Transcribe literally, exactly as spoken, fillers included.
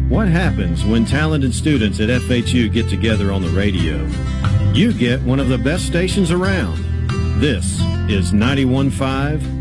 What happens when talented students at F H U get together on the radio? You get one of the best stations around. This is ninety-one point five